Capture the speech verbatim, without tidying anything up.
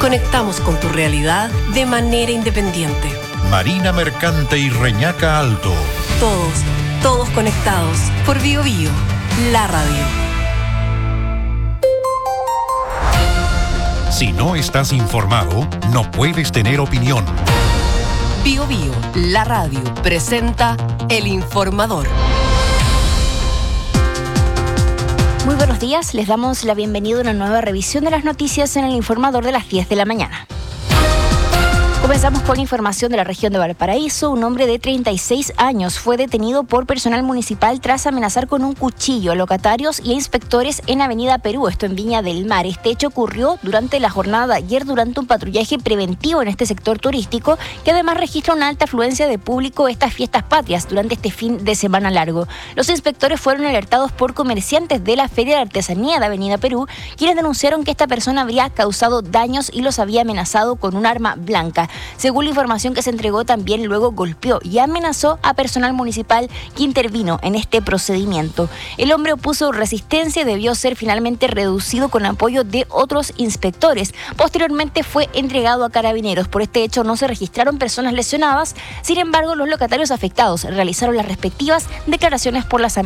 Conectamos con tu realidad de manera independiente. Marina Mercante y Reñaca Alto. Todos, todos conectados por Bio Bio, la radio. Si no estás informado, no puedes tener opinión. Bio Bio, la radio, presenta El Informador. Muy buenos días, les damos la bienvenida a una nueva revisión de las noticias en El Informador de las diez de la mañana. Comenzamos con información de la región de Valparaíso. Un hombre de treinta y seis años fue detenido por personal municipal tras amenazar con un cuchillo a locatarios y a inspectores en Avenida Perú, esto en Viña del Mar. Este hecho ocurrió durante la jornada de ayer durante un patrullaje preventivo en este sector turístico, que además registra una alta afluencia de público estas fiestas patrias durante este fin de semana largo. Los inspectores fueron alertados por comerciantes de la Feria de Artesanía de Avenida Perú, quienes denunciaron que esta persona habría causado daños y los había amenazado con un arma blanca. Según la información que se entregó, también luego golpeó y amenazó a personal municipal que intervino en este procedimiento. El hombre opuso resistencia y debió ser finalmente reducido con apoyo de otros inspectores. Posteriormente fue entregado a carabineros. Por este hecho no se registraron personas lesionadas. Sin embargo, los locatarios afectados realizaron las respectivas declaraciones por las amenazas.